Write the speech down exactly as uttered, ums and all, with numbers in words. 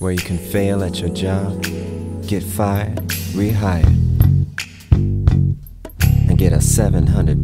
where you can fail at your job, get fired, rehired, and get a seven hundred